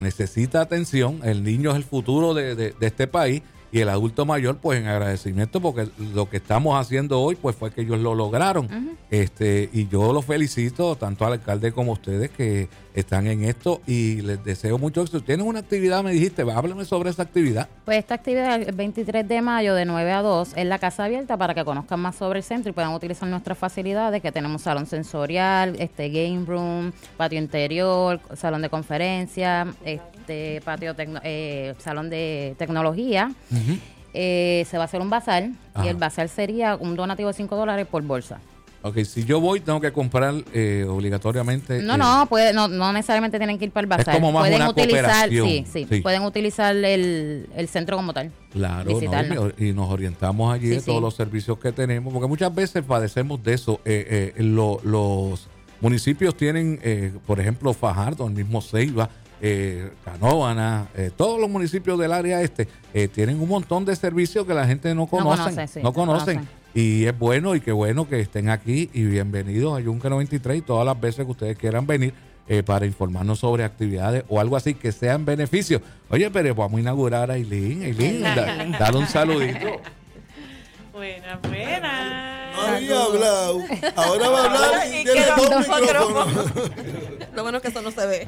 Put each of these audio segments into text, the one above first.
necesita atención, el niño es el futuro de este país, y el adulto mayor, pues en agradecimiento, porque lo que estamos haciendo hoy, pues fue que ellos lo lograron. Y yo los felicito, tanto al alcalde como a ustedes que están en esto, y les deseo mucho éxito. Tienen una actividad, me dijiste, háblame sobre esa actividad. Pues esta actividad, el 23 de mayo, de 9 a 2, es la casa abierta para que conozcan más sobre el centro y puedan utilizar nuestras facilidades, que tenemos salón sensorial, game room, patio interior, salón de conferencias, salón de tecnología. Se va a hacer un bazar. Ajá. Y el bazar sería un donativo de $5 por bolsa. Ok, si yo voy, tengo que comprar obligatoriamente. No necesariamente tienen que ir para el bazar. Es como más pueden una utilizar, cooperación. Sí, pueden utilizar el centro como tal. Claro, y nos orientamos allí de todos los servicios que tenemos, porque muchas veces padecemos de eso. Los municipios tienen, por ejemplo, Fajardo, el mismo Ceiba, Canóvana, todos los municipios del área tienen un montón de servicios que la gente no conocen. Y es bueno, y qué bueno que estén aquí, y bienvenidos a Yunque 93 y todas las veces que ustedes quieran venir para informarnos sobre actividades o algo así que sean beneficios. Oye, pero vamos a inaugurar a Ailín, dale un saludito. Buena. No había hablado. Ahora va a hablar y tiene dos micrófonos. Lo bueno es que eso no se ve.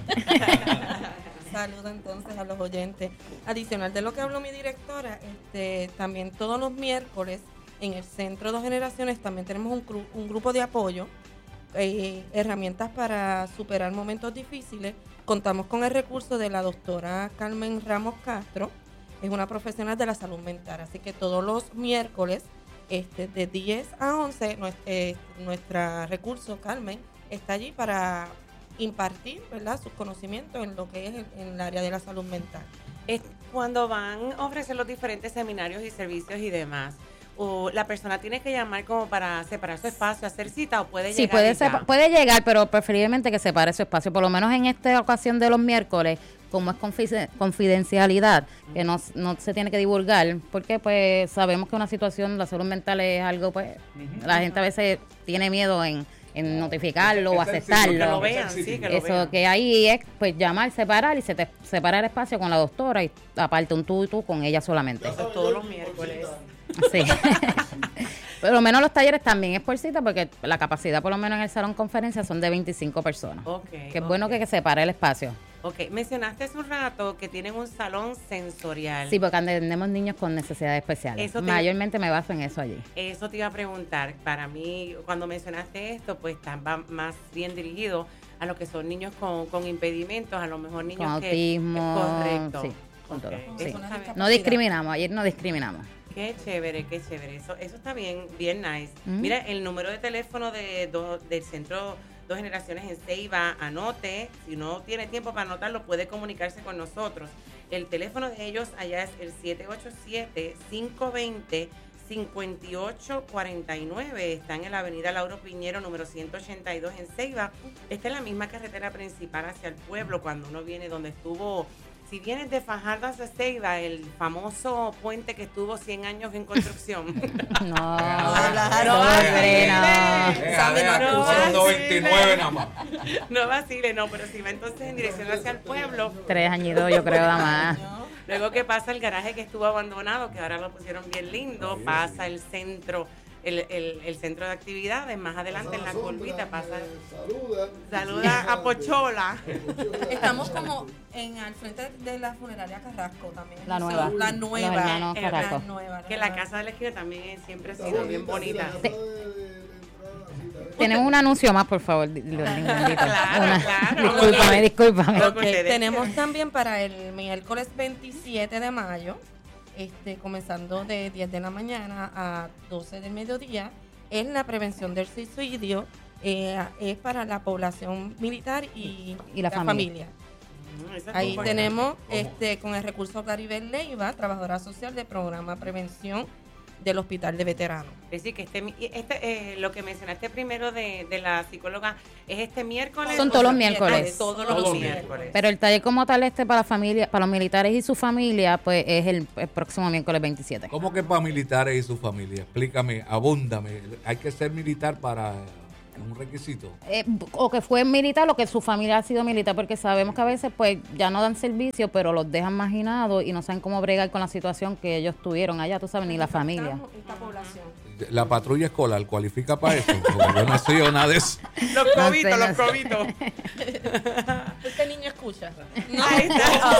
Saludos entonces a los oyentes. Adicional de lo que habló mi directora, también todos los miércoles en el Centro 2 Generaciones también tenemos un grupo de apoyo, herramientas para superar momentos difíciles. Contamos con el recurso de la doctora Carmen Ramos Castro, es una profesional de la salud mental, así que todos los miércoles de 10 a 11 nuestra recurso Carmen está allí para impartir, ¿verdad?, sus conocimientos en lo que es en el área de la salud mental. Es cuando van a ofrecer los diferentes seminarios y servicios y demás, o la persona tiene que llamar como para separar su espacio, hacer cita, o puede llegar. Sí, puede llegar, pero preferiblemente que separe su espacio, por lo menos en esta ocasión de los miércoles, como es confidencialidad, que no se tiene que divulgar, porque pues sabemos que una situación, la salud mental es algo, pues la gente a veces tiene miedo en notificarlo o aceptarlo. Que lo vean, que lo Eso vean. que ahí es pues llamar, separar, y separa el espacio con la doctora, y aparte un tú y tú con ella solamente. Eso es todos los miércoles. Sí. Por lo menos los talleres también es por cita, porque la capacidad por lo menos en el salón conferencia son de 25 personas. Que es bueno que separe el espacio. Ok, mencionaste hace un rato que tienen un salón sensorial. Sí, porque atendemos niños con necesidades especiales. Mayormente me baso en eso allí. Eso te iba a preguntar. Para mí, cuando mencionaste esto, pues va más bien dirigido a lo que son niños con impedimentos, a lo mejor niños con autismo. Correcto. Sí, con todo. Sí. No discriminamos, ayer no discriminamos. Qué chévere. Eso está bien nice. Mira, el número de teléfono del Centro 2 Generaciones en Ceiba, anote. Si no tiene tiempo para anotarlo, puede comunicarse con nosotros. El teléfono de ellos allá es el 787-520-5849. Están en la avenida Lauro Piñero, número 182 en Ceiba. Esta es la misma carretera principal hacia el pueblo, cuando uno viene donde estuvo. Si vienes de Fajardo hacia Ceiba, el famoso puente que estuvo 100 años en construcción. No vacile, pero si va entonces en dirección hacia el pueblo. 3 añitos, yo creo, nada más. Luego que pasa el garaje que estuvo abandonado, que ahora lo pusieron bien lindo, pasa el centro. El centro de actividades, más adelante en la curvita pasa. Saluda a Pochola. Estamos como al frente de la funeraria Carrasco también. La nueva. La nueva. Que la casa de la esquina también siempre ha sido bien bonita. Tenemos un anuncio más, por favor. Claro. Discúlpame. Okay. Tenemos también para el miércoles 27 de mayo, comenzando de 10 de la mañana a 12 del mediodía, es la prevención del suicidio, es para la población militar y la familia. Ahí tenemos con el recurso Claribel Leiva, trabajadora social del programa Prevención del Hospital de Veteranos. Es decir, que lo que mencionaste primero de la psicóloga es este miércoles. Son todos los miércoles. Todos los miércoles. Pero el taller como tal para la familia, para los militares y su familia, pues es el próximo miércoles 27. ¿Cómo que para militares y su familia? Explícame, abúndame. ¿Hay que ser militar para un requisito. O que fue militar o que su familia ha sido militar, porque sabemos que a veces pues ya no dan servicio, pero los dejan marginados y no saben cómo bregar con la situación que ellos tuvieron allá, tú sabes, ni la familia. Esta población. La patrulla escolar cualifica para eso. Yo no sé nada de eso. Los cobitos, los cobitos. ¿Este niño escucha? No, ahí está.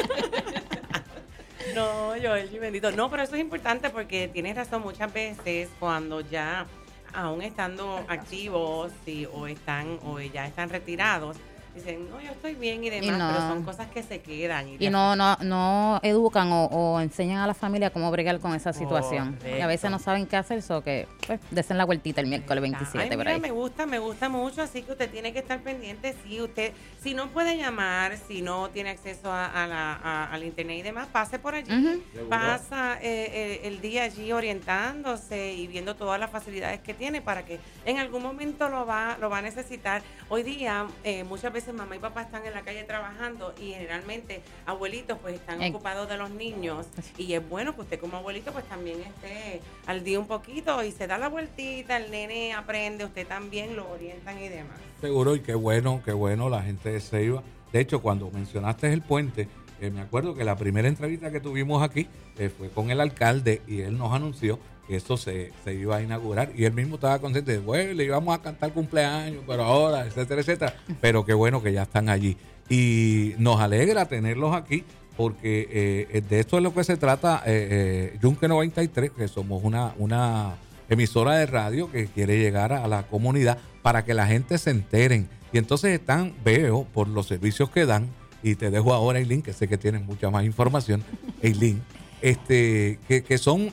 No, Joel, bendito. No, pero eso es importante porque tienes razón, muchas veces cuando ya, aún estando activos o ya están retirados, dicen, no, yo estoy bien y demás, pero son cosas que se quedan. Y no educan o enseñan a la familia cómo bregar con esa situación. Y a veces no saben qué hacer, eso que pues desen la vueltita el miércoles 27 por ahí. Me gusta mucho, así que usted tiene que estar pendiente. Si no puede llamar, si no tiene acceso al internet y demás, pase por allí. Pasa el día allí orientándose y viendo todas las facilidades que tiene para que en algún momento lo va a necesitar. Hoy día, muchas veces mamá y papá están en la calle trabajando y generalmente abuelitos pues están ocupados de los niños, y es bueno que usted como abuelito pues también esté al día un poquito y se da la vueltita, el nene aprende, usted también lo orientan y demás. Seguro, y qué bueno la gente de Ceiba. De hecho, cuando mencionaste el puente, me acuerdo que la primera entrevista que tuvimos aquí fue con el alcalde y él nos anunció que eso se iba a inaugurar, y él mismo estaba consciente de, bueno, le íbamos a cantar cumpleaños, pero ahora, etcétera, etcétera. Pero qué bueno que ya están allí. Y nos alegra tenerlos aquí, porque de esto es lo que se trata Yunque 93, que somos una emisora de radio que quiere llegar a la comunidad para que la gente se enteren. Y entonces veo por los servicios que dan, y te dejo ahora, Eileen, que sé que tienes mucha más información, Eileen, que son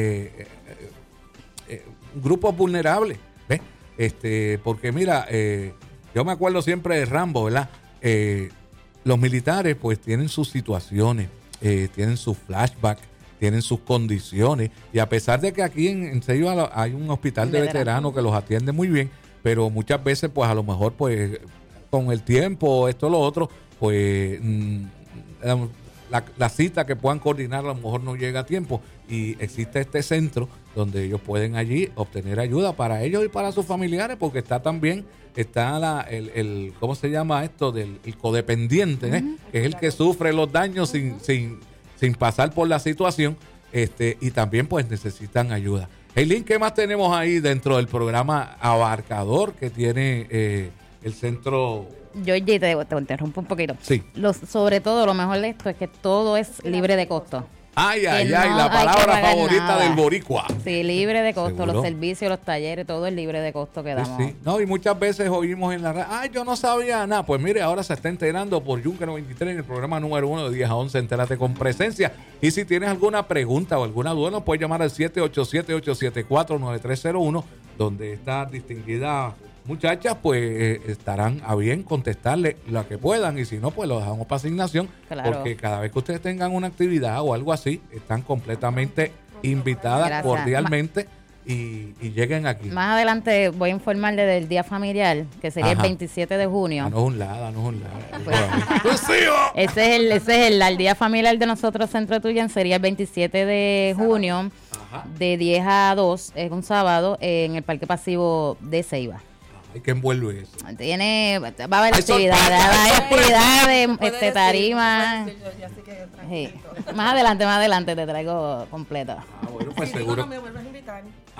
grupos vulnerables, ¿ves? Porque mira, yo me acuerdo siempre de Rambo, ¿verdad? Los militares pues tienen sus situaciones, tienen sus flashbacks, tienen sus condiciones, y a pesar de que aquí en Ceiba hay un hospital de veteranos que los atiende muy bien, pero muchas veces pues a lo mejor pues con el tiempo, esto o lo otro, pues la cita que puedan coordinar a lo mejor no llega a tiempo, y existe este centro donde ellos pueden allí obtener ayuda para ellos y para sus familiares, porque está también el ¿cómo se llama esto? El codependiente, que es el que sufre los daños sin pasar por la situación, y también pues necesitan ayuda. Eileen, ¿qué más tenemos ahí dentro del programa abarcador que tiene el centro? Georgie, te interrumpo un poquito. Sí. Sobre todo, lo mejor de esto es que todo es libre de costo. Ay, la palabra favorita nada del boricua. Sí, libre de costo. ¿Seguro? Los servicios, los talleres, todo es libre de costo que damos. Sí. No, y muchas veces oímos en la radio, ay, yo no sabía nada. Pues mire, ahora se está enterando por Yunque 93 en el programa número 1 de 10 a 11, Entérate con Presencia. Y si tienes alguna pregunta o alguna duda, nos puedes llamar al 787-874-9301, donde esta distinguida muchachas pues estarán a bien contestarle lo que puedan, y si no pues lo dejamos para asignación, porque cada vez que ustedes tengan una actividad o algo así, están completamente invitadas cordialmente y lleguen aquí. Más adelante voy a informarle del Día Familiar, que sería el 27 de junio. Danos un lado. Ese es el Día Familiar de nosotros, Centro Tuyen, sería el 27 de junio, de 10 a 2, es un sábado, en el Parque Pasivo de Ceiba. ¿Qué envuelve eso? Va a haber actividades, tarimas. Sí. Más adelante te traigo completa. Bueno, pues seguro. Me vuelves a invitar.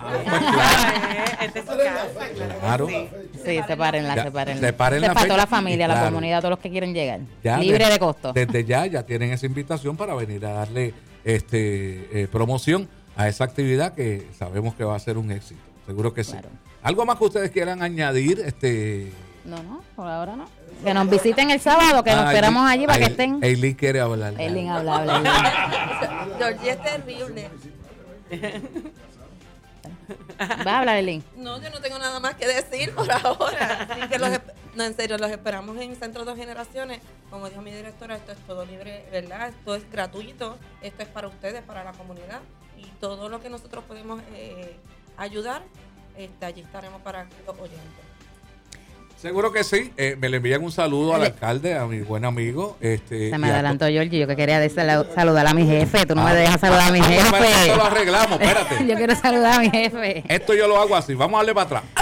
Claro. Sí, sepárenla. Sepárenla para toda la familia, la comunidad, todos los que quieren llegar. Ya libre de costo. Desde ya tienen esa invitación para venir a darle promoción a esa actividad que sabemos que va a ser un éxito. Seguro que claro. Sí. ¿Algo más que ustedes quieran añadir? No, por ahora no. Que nos visiten el sábado, que nos esperamos allí para que estén. Eileen quiere hablar. Eileen habla. Georgie es terrible. ¿Va a hablar, Eileen? No, yo no tengo nada más que decir por ahora. Así que en serio, los esperamos en Centro 2 Generaciones. Como dijo mi directora, esto es todo libre, ¿verdad? Esto es gratuito. Esto es para ustedes, para la comunidad. Y todo lo que nosotros podemos ayudar, allí estaremos para los oyentes. Seguro que sí. Me le envían un saludo al alcalde, a mi buen amigo. Se me adelantó, Georgie. Yo que quería saludar a mi jefe. Tú no me dejas saludar a mi jefe. Esto lo arreglamos, espérate. Yo quiero saludar a mi jefe. Esto yo lo hago así. Vamos a darle para atrás.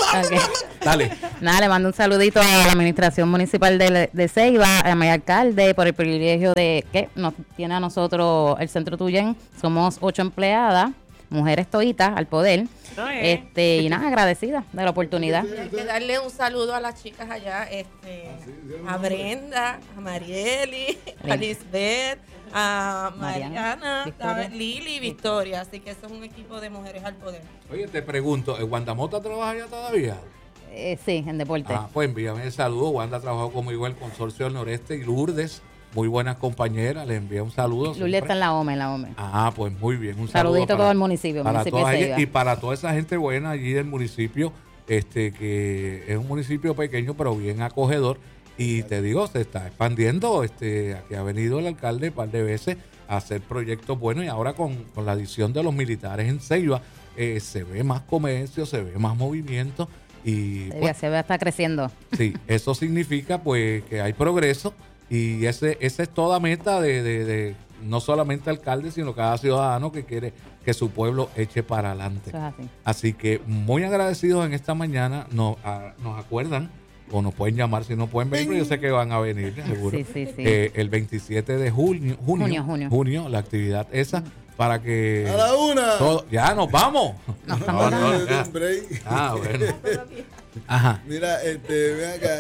Okay. Dale. Nada, le mando un saludito a la administración municipal de Ceiba, a mi alcalde, por el privilegio de que nos tiene a nosotros el Centro Tuyén. Somos 8 empleadas, mujeres toditas al poder. Y nada, agradecida de la oportunidad. Y hay que darle un saludo a las chicas allá, a Brenda, a Marieli, a Lisbeth, a Mariana, a Lili y Victoria. Así que eso es un equipo de mujeres al poder. Oye, te pregunto, ¿Wanda Mota trabaja allá todavía? Sí, en deporte. Pues envíame el saludo. Wanda trabajó conmigo en el Consorcio del Noreste y Lourdes, muy buenas compañeras, les envío un saludo. Lourdes está en la OME, pues muy bien, un saludito a todo el municipio. Para toda ella, y para toda esa gente buena allí del municipio, que es un municipio pequeño pero bien acogedor. Y te digo, se está expandiendo. Aquí ha venido el alcalde un par de veces a hacer proyectos buenos y ahora con la adición de los militares en Ceiba, se ve más comercio, se ve más movimiento. Y se ve está creciendo. Sí, eso significa pues que hay progreso y esa es toda meta de no solamente alcalde, sino cada ciudadano que quiere que su pueblo eche para adelante. Eso es así. Así que muy agradecidos en esta mañana, nos acuerdan o nos pueden llamar si no pueden venir, pero yo sé que van a venir, seguro. Sí. El 27 de junio, la actividad esa. Para que... ¡A la una! Ya, nos vamos. Bueno. Ajá. Mira, ven acá,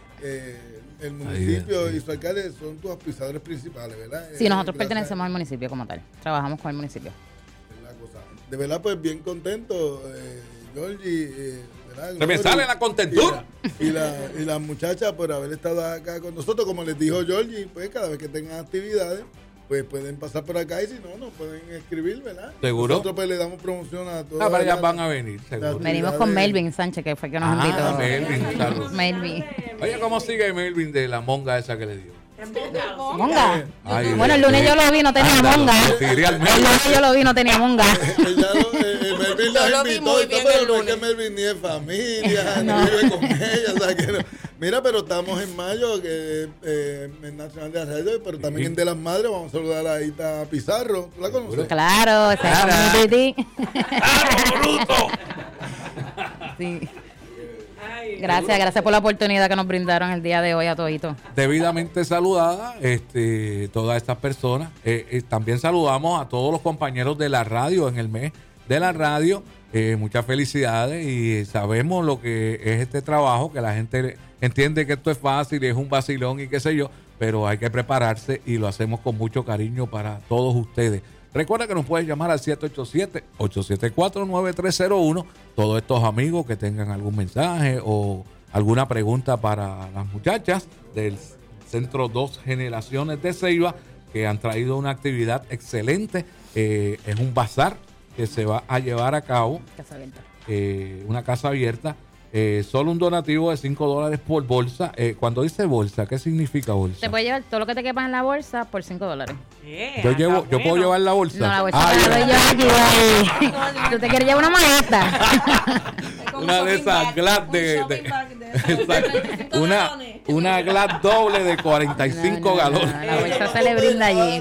el municipio y su alcalde son tus auspiciadores principales, ¿verdad? Sí, nosotros pertenecemos al municipio como tal. Trabajamos con el municipio. De verdad, pues bien contento, Georgie, ¿verdad? Se me sale la contentura. Y la muchacha por haber estado acá con nosotros, como les dijo Georgie, pues cada vez que tengan actividades, pues pueden pasar por acá y si no, nos pueden escribir, ¿verdad? Seguro. Nosotros pues le damos promoción a todas. Pero ellas van a venir, seguro. Venimos con Melvin Sánchez, que fue que nos invitó. Melvin. Oye, ¿cómo sigue Melvin de la monga esa que le dio? ¿Monga? Bueno, el lunes yo lo vi, no tenía monga. El lunes yo lo vi, no tenía monga. Melvin la invitó, pero no es que Melvin ni es familia, ni vive con ella, o sea que no. Mira, pero estamos en mayo, que es Nacional de Radio, pero también en de las Madres. Vamos a saludar a Ita Pizarro. ¿Tú la conoces? Claro, ¡Claro, bruto! Sí. Gracias por la oportunidad que nos brindaron el día de hoy a todito. Debidamente saludada todas estas personas. También saludamos a todos los compañeros de la radio en el mes de la radio. Muchas felicidades y sabemos lo que es este trabajo, que la gente entiende que esto es fácil y es un vacilón y qué sé yo, pero hay que prepararse y lo hacemos con mucho cariño para todos ustedes. Recuerda que nos puedes llamar al 787-874-9301. Todos estos amigos que tengan algún mensaje o alguna pregunta para las muchachas del Centro 2 Generaciones de Ceiba, que han traído una actividad excelente. Es un bazar que se va a llevar a cabo. Casa abierta. Una casa abierta. Solo un donativo de $5 por bolsa. Cuando dice bolsa, ¿qué significa bolsa? Te puedes llevar todo lo que te quepa en la bolsa por $5. Yo puedo llevar la bolsa. No, la bolsa ¿Tú te quieres llevar una maleta? Una de esas glass una glass doble de 45 galones. La bolsa se le brinda allí.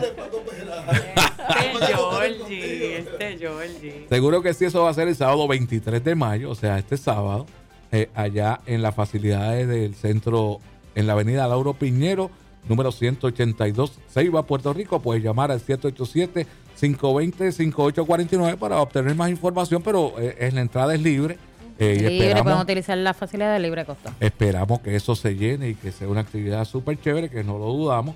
Georgie. Seguro que sí, eso va a ser el sábado 23 de mayo, o sea, este sábado, allá en las facilidades del centro, en la avenida Lauro Piñero, número 182, Ceiba, Puerto Rico. Puedes llamar al 787-520-5849 para obtener más información, pero la entrada es libre. Libre, podemos utilizar la facilidad de libre costo. Esperamos que eso se llene y que sea una actividad súper chévere, que no lo dudamos.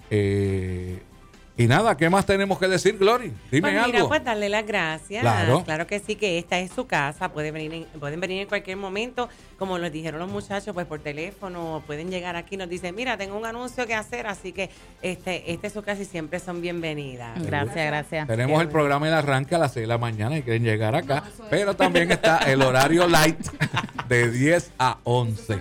Y nada, ¿qué más tenemos que decir, Glory? Dime pues mira, algo. Pues darle las gracias. Claro que sí, que esta es su casa. Pueden venir en cualquier momento. Como nos dijeron los muchachos, pues por teléfono pueden llegar aquí. Nos dicen, mira, tengo un anuncio que hacer. Así que este es su casa y siempre son bienvenidas. Gracias. Tenemos el programa El Arranque a las 6 de la mañana y quieren llegar acá. Pero también está el horario light de 10 a 11.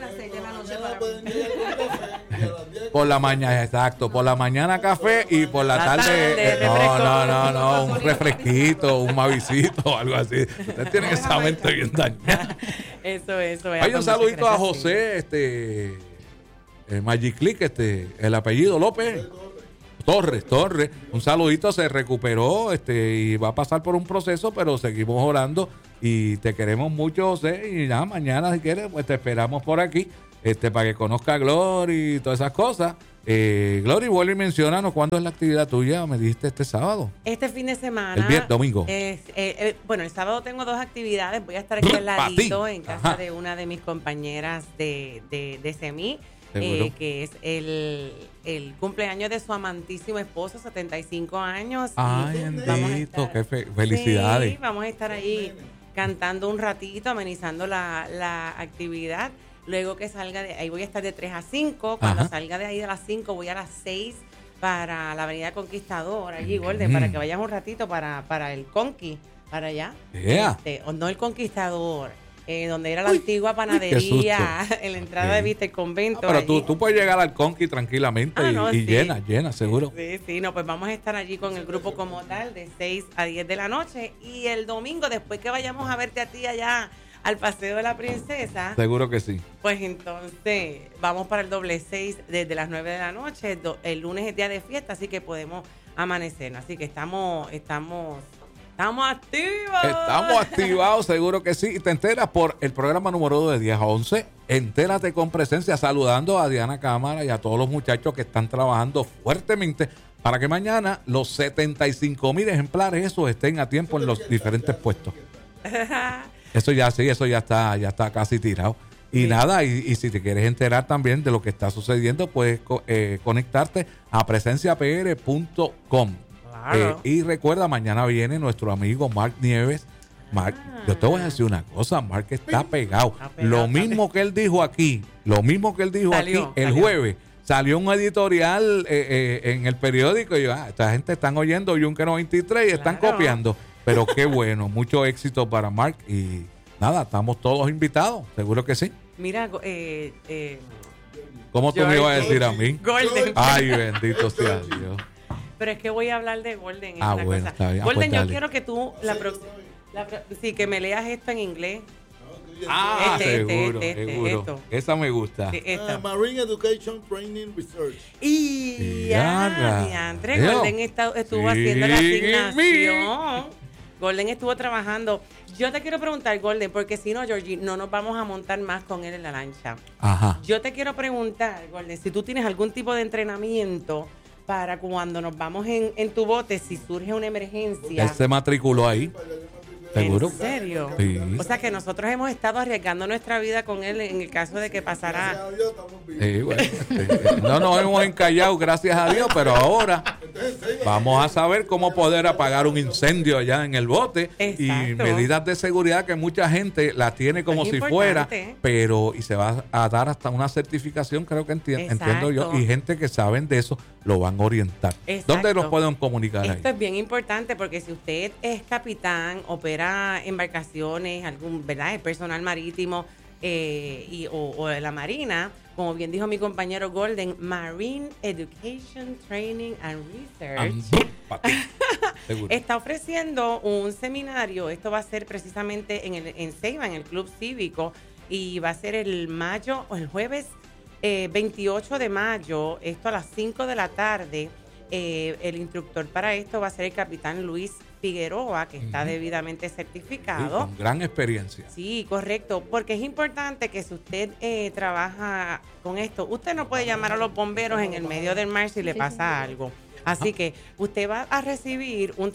Por la mañana, exacto. Por la mañana café y por la tarde. No. Un refresquito, un mavicito, algo así. Ustedes tienen esa mente bien dañada. Eso. Hay un saludito a José, Magic Click, el apellido López. Torres, un saludito, se recuperó y va a pasar por un proceso, pero seguimos orando y te queremos mucho, José, y nada, mañana si quieres, pues te esperamos por aquí, para que conozca a Glory y todas esas cosas. Glory, vuelve y menciónanos cuándo es la actividad tuya, me dijiste este sábado. Este fin de semana. El domingo. Bueno, el sábado tengo 2 actividades, voy a estar aquí al ladito en casa de una de mis compañeras de SEMI. Que es el cumpleaños de su amantísimo esposo, 75 años. Ay, bendito, qué felicidades. Sí, vamos a estar ahí cantando un ratito, amenizando la actividad. Luego que salga de ahí, voy a estar de 3 a 5. Cuando salga de ahí de las 5, voy a las 6 para la Avenida Conquistador, allí, Golden, para que vayas un ratito para el Conqui, para allá. O no el Conquistador. Donde era la antigua panadería, en la entrada de Vista el Convento. Pero tú puedes llegar al Conqui tranquilamente y llena, seguro. Sí, no, pues vamos a estar allí con el grupo como tal, de 6 a 10 de la noche. Y el domingo, después que vayamos a verte a ti allá al Paseo de la Princesa. Seguro que sí. Pues entonces vamos para el doble 6 desde las 9 de la noche. El lunes es día de fiesta, así que podemos amanecer. Así que estamos activos. Estamos activados, seguro que sí. Y te enteras por el programa número 2 de 10 a 11. Entérate con presencia, saludando a Diana Cámara y a todos los muchachos que están trabajando fuertemente para que mañana los 75,000 ejemplares esos estén a tiempo en los diferentes puestos. Eso ya está casi tirado. Y nada, y si te quieres enterar también de lo que está sucediendo, puedes conectarte a presenciapr.com. Y recuerda, mañana viene nuestro amigo Mark Nieves. Mark, yo te voy a decir una cosa, Mark está pegado. Lo mismo que él dijo aquí, el jueves, salió un editorial en el periódico y yo, esta gente están oyendo Yunque 93 y están copiando. Pero qué bueno, mucho éxito para Mark y nada, estamos todos invitados, seguro que sí. Mira, ¿cómo tú me ibas a decir a mí? Golden. Ay, bendito sea Dios. Pero es que voy a hablar de Golden. Bueno, está bien. Golden, yo quiero que tú que me leas esto en inglés. Seguro. Esto. Esa me gusta. Marine Education Training Research. Y André, Golden estuvo haciendo la asignación. Golden estuvo trabajando. Yo te quiero preguntar, Golden, porque si no, Georgie, no nos vamos a montar más con él en la lancha. Ajá. Yo te quiero preguntar, Golden, si tú tienes algún tipo de entrenamiento para cuando nos vamos en tu bote, si surge una emergencia. Él se matriculó ahí. ¿Seguro? ¿En serio? Sí. O sea que nosotros hemos estado arriesgando nuestra vida con él en el caso de que pasara. Sí, bueno, no nos hemos encallado, gracias a Dios, pero ahora vamos a saber cómo poder apagar un incendio allá en el bote. Exacto. Y medidas de seguridad que mucha gente las tiene como si fuera, pero y se va a dar hasta una certificación, creo que entiendo yo, y gente que saben de eso lo van a orientar. Exacto. ¿Dónde los pueden comunicar? Esto ahí? es bien importante porque si usted es capitán, opera embarcaciones, ¿verdad? El personal marítimo o de la Marina, como bien dijo mi compañero Golden, Marine Education Training and Research está ofreciendo un seminario. Esto va a ser precisamente en Ceiba, en el Club Cívico, y va a ser el jueves 28 de mayo, esto a las 5 de la tarde. El instructor para esto va a ser el capitán Luis Figueroa, que está debidamente certificado. Sí, con gran experiencia. Sí, correcto, porque es importante que si usted trabaja con esto, usted no puede llamar a los bomberos en el medio del mar si le pasa algo. Así que usted va a recibir un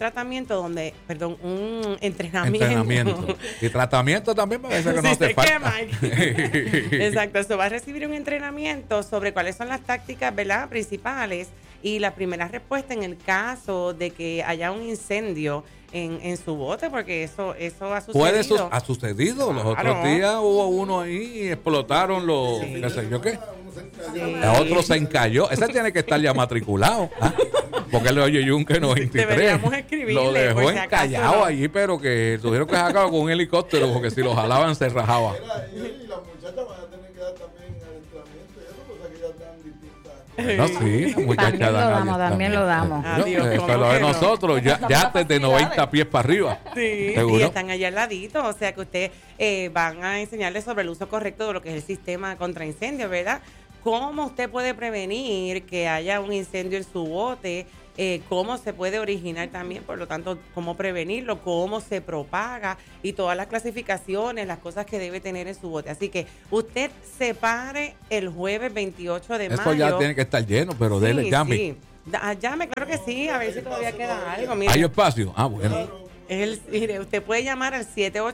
entrenamiento. Y tratamiento también, parece que no te falta. Exacto, eso va a recibir un entrenamiento sobre cuáles son las tácticas, ¿verdad?, principales y la primera respuesta en el caso de que haya un incendio en su bote, porque eso ha sucedido. Ha sucedido. Los otros días hubo uno ahí y explotaron los... Sí. ¿Qué sé yo qué? Sí. El otro se encalló. Ese tiene que estar ya matriculado. Porque le oye Yunque 93. Deberíamos escribirle. Lo dejó por si encallado acaso, allí, pero que tuvieron que sacarlo con un helicóptero porque si lo jalaban se rajaba. Y las muchachas van a tener que dar también adiestramiento y eso, cosa que ya dan distintas. No, sí, las muchachas también lo damos. Adiós, eso es lo de nosotros, ya desde 90 pies para arriba. Sí, ¿seguro? Y están allá al ladito, o sea que usted van a enseñarles sobre el uso correcto de lo que es el sistema contra incendios, ¿verdad? cómo usted puede prevenir que haya un incendio en su bote, cómo se puede originar también, por lo tanto, cómo prevenirlo, cómo se propaga y todas las clasificaciones, las cosas que debe tener en su bote. Así que usted se pare el jueves 28 de mayo. Eso ya tiene que estar lleno, pero sí, dele, llame. Sí. Llame, claro que sí, a ver si todavía queda algo. Mire, ¿hay espacio? Ah, bueno. mire, usted puede llamar al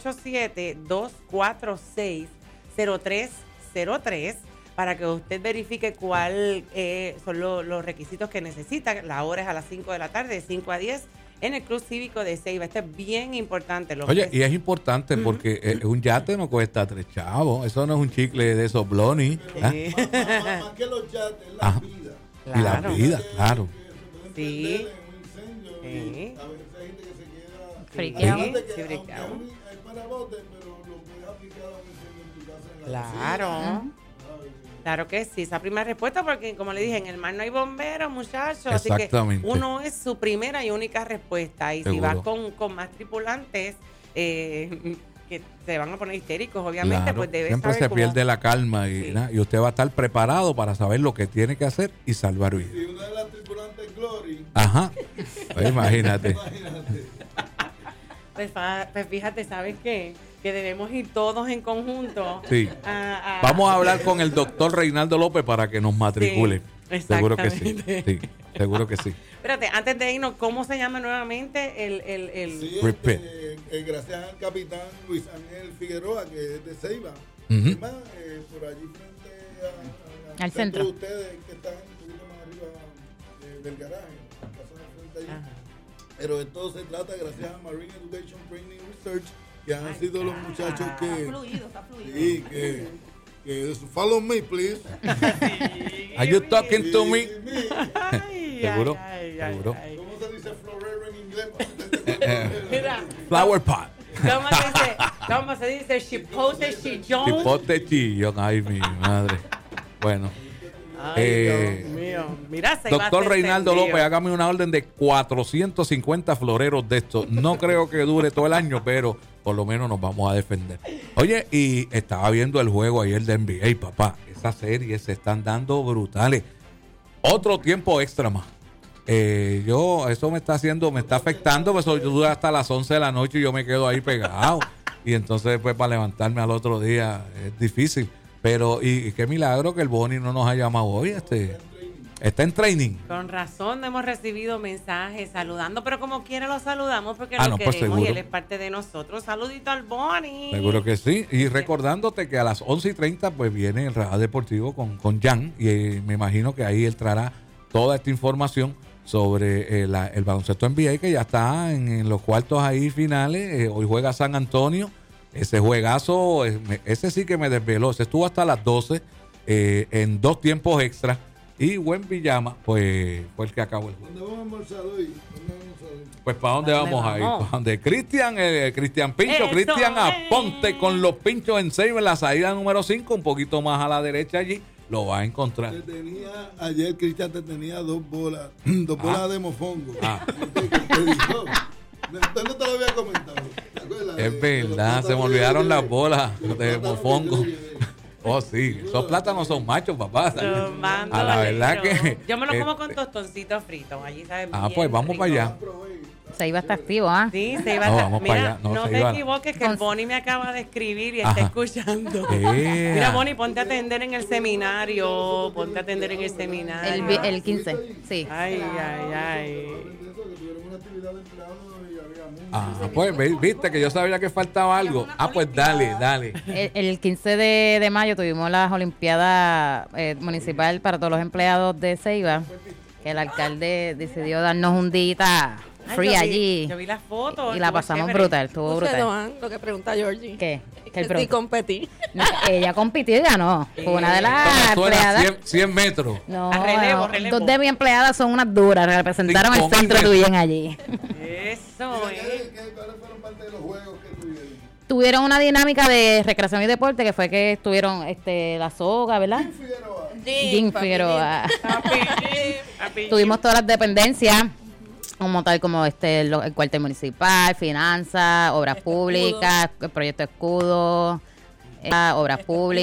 787-246-0303 para que usted verifique cuál son los requisitos que necesita. La hora es a las 5 de la tarde, de 5 a 10, en el Club Cívico de Ceiba. Esto es bien importante. Oye, y es importante porque un yate no cuesta 3 chavos. Eso no es un chicle de esos bloni. Más que los yates, es la vida. Claro. Y la vida, claro. Sí. A veces hay gente que se queda friqueado. Hay para bote, pero lo puedes aplicar a un incendio en tu casa en la Claro. Claro que sí, esa primera respuesta, porque como le dije, en el mar no hay bomberos, muchachos. Así que uno es su primera y única respuesta. Y seguro. si vas con más tripulantes que se van a poner histéricos, obviamente, claro. pues debe siempre saber se pierde la calma y usted va a estar preparado para saber lo que tiene que hacer y salvar vidas. Si una de las tripulantes es Glory. Ajá. Pues imagínate. Pues fíjate, ¿sabes qué? Que debemos ir todos en conjunto. Sí. Vamos a hablar con el doctor Reinaldo López para que nos matricule. Sí, seguro que sí. Sí. Seguro que sí. Espérate, antes de irnos, ¿cómo se llama nuevamente el Sí, gracias al capitán Luis Ángel Figueroa, que es de Ceiba. Además, por allí frente al centro de ustedes, que están un poquito más arriba del garaje, pasan al frente allí. Pero esto se trata gracias a Marine Education Training Research, que han sido los muchachos que... Está fluido. Sí, que follow me, please. Are you talking to me? Seguro. ¿Cómo se dice florero en inglés? Mira, Flower pot. ¿Cómo se dice? Chipote chillón. Chipote chillón. Ay, mi madre. Bueno. Ay, Dios mío. Mira, doctor Reinaldo López, hágame una orden de 450 floreros de estos. No creo que dure todo el año, pero por lo menos nos vamos a defender. Oye, y estaba viendo el juego ayer de NBA, papá. Esas series se están dando brutales. Otro tiempo extra más. Eso me está afectando, pues yo dura hasta las 11 de la noche y yo me quedo ahí pegado. Y entonces después para levantarme al otro día es difícil. Pero, y qué milagro que el Boni no nos ha llamado hoy. Está en training. Con razón no hemos recibido mensajes saludando, pero como quiera lo saludamos porque lo pues queremos y seguro. él es parte de nosotros. Saludito al Boni. Seguro que sí. Y recordándote que a las 11:30 pues viene el Radar Deportivo con Jan y me imagino que ahí él traerá toda esta información sobre el baloncesto NBA que ya está en los cuartos ahí finales. Hoy juega San Antonio. Ese juegazo, ese sí que me desveló. Se estuvo hasta las 12 en 2 tiempos extra. Y Buen Villama, pues fue el que acabó el juego. ¿Dónde vamos a almorzar hoy? Pues ¿para dónde vamos a ir? ¿Para dónde? Cristian Pincho. Cristian, aponte con los pinchos en Ceiba en la salida número 5, un poquito más a la derecha allí. Lo vas a encontrar. Ayer Cristian te tenía 2 bolas de mofongo. ¿Dónde te lo había comentado? Es verdad, se me olvidaron las bolas de mofongo. Oh, sí, esos plátanos son machos, papá. A la verdad que... Yo me lo como con tostoncitos fritos. Allí saben bien pues vamos rico. para allá. Se iba a estar activo, ¿ah? Sí, se iba a estar. Vamos Mira, para allá. no te equivoques que el Boni me acaba de escribir y está escuchando. Yeah. Mira, Boni, ponte a atender en el seminario. El 15, sí. Ay. Pues viste que yo sabía que faltaba algo. Pues dale. El 15 de mayo tuvimos las Olimpiadas municipal para todos los empleados de Ceiba, que el alcalde decidió darnos un día free allí. Yo vi las fotos. Y la pasamos brutal, estuvo brutal. Lo que pregunta Georgie. ¿Qué? Sí, competí. No, ella compitió y ganó. Fue una de las empleadas. 100 metros. No, relevo. 2 de mis empleadas son unas duras. Representaron el centro de bien allí. Eso, ¿Cuáles fueron parte de los juegos que tuvieron? Tuvieron una dinámica de recreación y deporte que fue que estuvieron la soga, ¿verdad? Jim Figueroa. Tuvimos todas las dependencias, como tal como el cuartel municipal, finanzas, obras públicas, el proyecto escudo, obras públicas.